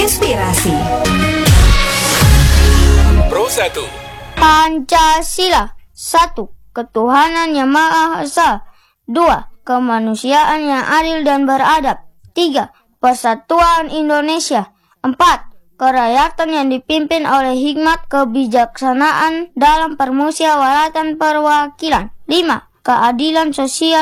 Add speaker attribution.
Speaker 1: Inspirasi
Speaker 2: Pro 1.
Speaker 3: Pancasila. 1. Ketuhanan yang Maha Esa. 2. Kemanusiaan yang adil dan beradab. 3. Persatuan Indonesia. 4. Kerakyatan yang dipimpin oleh hikmat kebijaksanaan dalam permusyawaratan perwakilan. 5. Keadilan sosial